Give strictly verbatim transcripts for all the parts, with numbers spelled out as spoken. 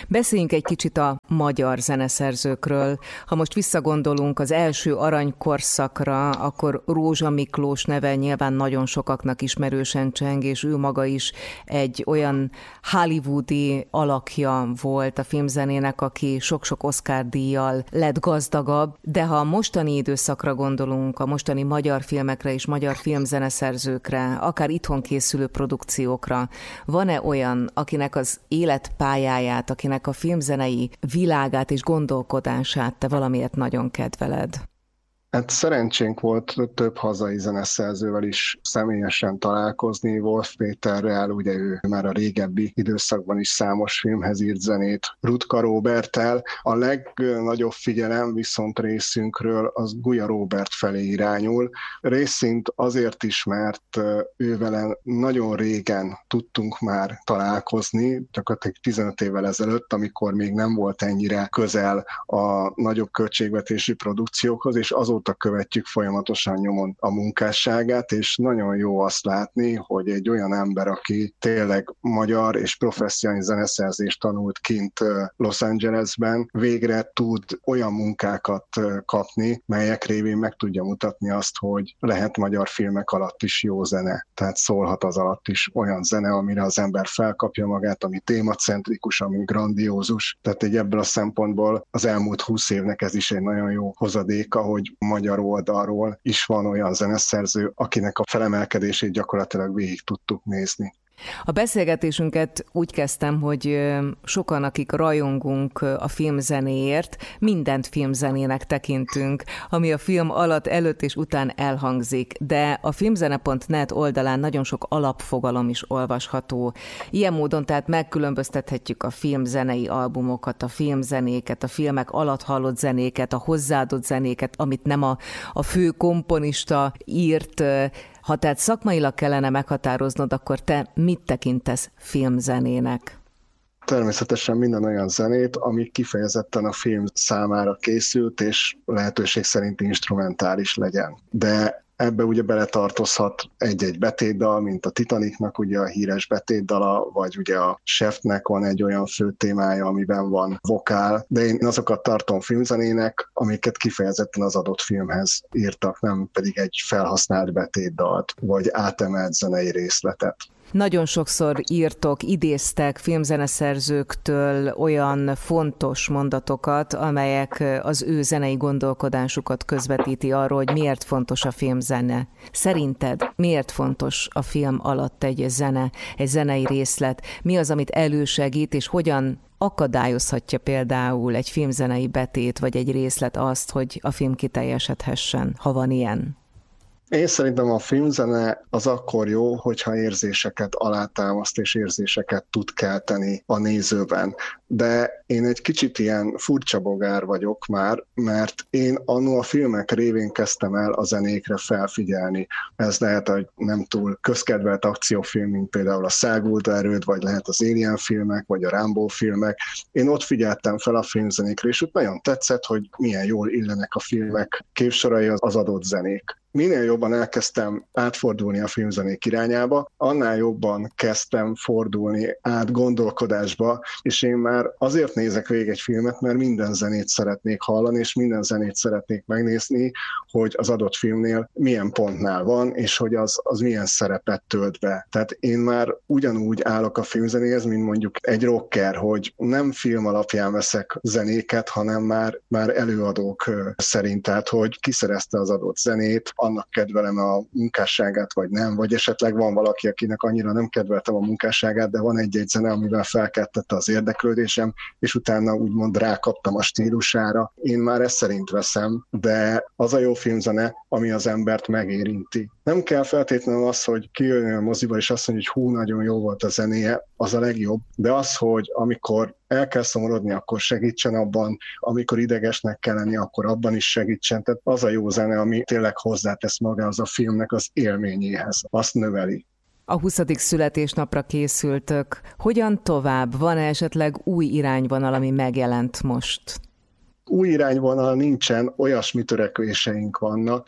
Beszéljünk egy kicsit a magyar zeneszerzőkről. Ha most visszagondolunk az első aranykorszakra, akkor Rózsa Miklós neve nyilván nagyon sokaknak ismerősen cseng, és ő maga is egy olyan hollywoodi alakja volt a filmzenének, aki sok-sok Oscar-díjjal lett gazdagabb, de ha a mostani időszakra gondolunk, a mostani magyar filmekre és magyar filmzeneszerzőkre, akár itthon készülő produkciókra, van-e olyan, akinek az életpályáját, akinek a filmzenei világát és gondolkodását te valamiért nagyon kedveled? Hát szerencsénk volt több hazai zeneszerzővel is személyesen találkozni. Wolf Péterrel, ugye ő már a régebbi időszakban is számos filmhez írt zenét, Rutka Róberttel. A legnagyobb figyelem viszont részünkről az Guya Róbert felé irányul. Részint azért is, mert ővele nagyon régen tudtunk már találkozni, gyakorlatilag tizenöt évvel ezelőtt, amikor még nem volt ennyire közel a nagyobb költségvetési produkciókhoz, és azóta követjük folyamatosan nyomon a munkásságát, és nagyon jó azt látni, hogy egy olyan ember, aki tényleg magyar és professzionális zeneszerzést tanult kint Los Angelesben, végre tud olyan munkákat kapni, melyek révén meg tudja mutatni azt, hogy lehet magyar filmek alatt is jó zene. Tehát szólhat az alatt is olyan zene, amire az ember felkapja magát, ami témacentrikus, ami grandiózus. Tehát egy ebből a szempontból az elmúlt húsz évnek ez is egy nagyon jó hozadéka, hogy magyar oldalról is van olyan zeneszerző, akinek a felemelkedését gyakorlatilag végig tudtuk nézni. A beszélgetésünket úgy kezdtem, hogy sokan, akik rajongunk a filmzenéért, mindent filmzenének tekintünk, ami a film alatt, előtt és után elhangzik, de a filmzene pont net oldalán nagyon sok alapfogalom is olvasható. Ilyen módon tehát megkülönböztethetjük a filmzenei albumokat, a filmzenéket, a filmek alatt hallott zenéket, a hozzáadott zenéket, amit nem a, a fő komponista írt. Ha tehát szakmailag kellene meghatároznod, akkor te mit tekintesz filmzenének? Természetesen minden olyan zenét, ami kifejezetten a film számára készült, és lehetőség szerint instrumentális legyen. De ebbe ugye beletartozhat egy-egy betétdal, mint a Titanicnak ugye a híres betétdala, vagy ugye a Chefnek van egy olyan fő témája, amiben van vokál, de én azokat tartom filmzenének, amiket kifejezetten az adott filmhez írtak, nem pedig egy felhasznált betétdalt, vagy átemelt zenei részletet. Nagyon sokszor írtok, idéztek filmzeneszerzőktől olyan fontos mondatokat, amelyek az ő zenei gondolkodásukat közvetíti arról, hogy miért fontos a filmzene. Szerinted miért fontos a film alatt egy zene, egy zenei részlet? Mi az, amit elősegít, és hogyan akadályozhatja például egy filmzenei betét, vagy egy részlet azt, hogy a film kiteljesedhessen, ha van ilyen? Én szerintem a filmzene az akkor jó, hogyha érzéseket alátámaszt és érzéseket tud kelteni a nézőben. De én egy kicsit ilyen furcsa bogár vagyok már, mert én annó a filmek révén kezdtem el a zenékre felfigyelni. Ez lehet egy nem túl közkedvelt akciófilm, mint például a Szágulda erőd, vagy lehet az Alien filmek, vagy a Rambo filmek. Én ott figyeltem fel a filmzenékre, és ott nagyon tetszett, hogy milyen jól illenek a filmek képsorai az adott zenék. Minél jobban elkezdtem átfordulni a filmzenék irányába, annál jobban kezdtem fordulni át gondolkodásba, és én már azért nézek végig egy filmet, mert minden zenét szeretnék hallani, és minden zenét szeretnék megnézni, hogy az adott filmnél milyen pontnál van, és hogy az, az milyen szerepet tölt be. Tehát én már ugyanúgy állok a filmzenéhez, mint mondjuk egy rocker, hogy nem film alapján veszek zenéket, hanem már, már előadók szerint, tehát hogy kiszerezte az adott zenét, annak kedvelem a munkásságát, vagy nem, vagy esetleg van valaki, akinek annyira nem kedveltem a munkásságát, de van egy-egy zene, amivel felkeltette az érdeklődésem, és utána úgymond rákaptam a stílusára. Én már ezt szerint veszem, de az a jó filmzene, ami az embert megérinti. Nem kell feltétlenül az, hogy kijöjjön a moziba, és azt mondja, hogy hú, nagyon jó volt a zenéje, az a legjobb, de az, hogy amikor el kell szomorodni, akkor segítsen abban, amikor idegesnek kell lenni, akkor abban is segítsen. Tehát az a jó zene, ami tényleg hozzátesz magához a filmnek az élményéhez, azt növeli. A huszadik születésnapra készültök. Hogyan tovább? Van-e esetleg új irányvonal, ami megjelent most? Új irányvonal nincsen, olyasmi törekvéseink vannak,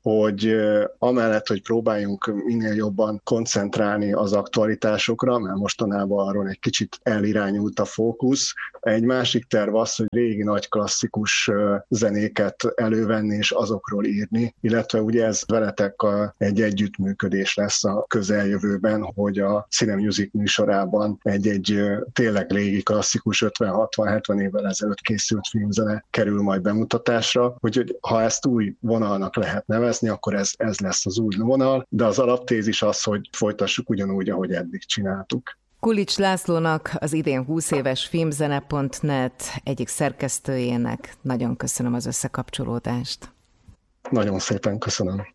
hogy amellett, hogy próbáljunk minél jobban koncentrálni az aktualitásokra, mert mostanában arról egy kicsit elirányult a fókusz, egy másik terv az, hogy régi nagy klasszikus zenéket elővenni és azokról írni, illetve ugye ez veletek egy együttműködés lesz a közeljövőben, hogy a Cine Music műsorában egy-egy tényleg régi klasszikus ötven-hatvan-hetven évvel ezelőtt készült filmzene kerül majd bemutatásra, úgyhogy ha ezt új vonalnak lehet nevezni, akkor ez, ez lesz az új vonal, de az alaptézis az, hogy folytassuk ugyanúgy, ahogy eddig csináltuk. Kulics Lászlónak, az idén húsz éves filmzene pont net egyik szerkesztőjének nagyon köszönöm az összekapcsolódást. Nagyon szépen köszönöm.